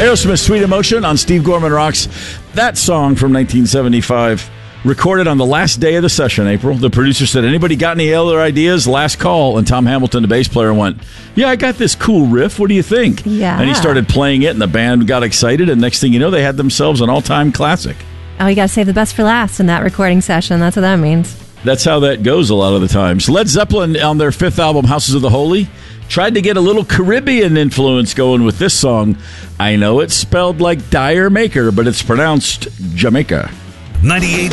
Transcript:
Aerosmith, Sweet Emotion on Steve Gorman Rocks. That song from 1975, recorded on the last day of the session, April. The producer said, anybody got any other ideas? Last call. And Tom Hamilton, the bass player, went, yeah, I got this cool riff. What do you think? Yeah. And he started playing it, and the band got excited, and next thing you know, they had themselves an all-time classic. Oh, you got to save the best for last in that recording session. That's what that means. That's how that goes a lot of the times. Led Zeppelin, on their fifth album, Houses of the Holy, tried to get a little Caribbean influence going with this song. I know it's spelled like Dyer Maker, but it's pronounced Jamaica. 98.7